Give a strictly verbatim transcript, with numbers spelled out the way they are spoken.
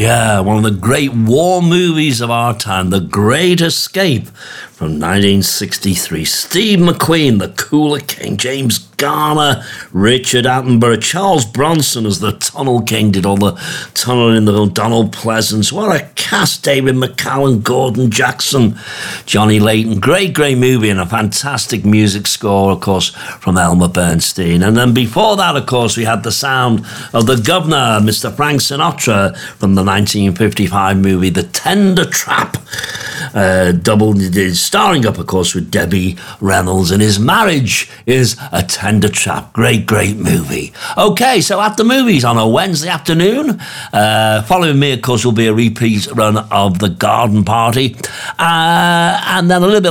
Yeah, one of the great war movies of our time, The Great Escape from nineteen sixty-three. Steve McQueen, the Cooler King, James Garner, Richard Attenborough, Charles Bronson as the Tunnel King, did all the tunneling, the Donald Pleasance. What a cast, David McCallum, Gordon Jackson, Johnny Layton. Great, great movie, and a fantastic music score, of course, from Elmer Bernstein. And then before that, of course, we had the sound of the Governor, Mister Frank Sinatra, from the nineteen fifty-five movie The Tender Trap, uh, double, starring up, of course, with Debbie Reynolds, and His Marriage is a Tender Trap. Great, great movie. Okay, so at the movies on a Wednesday afternoon, uh, following me, of course, will be a repeat run of The Garden Party, uh, and then a little bit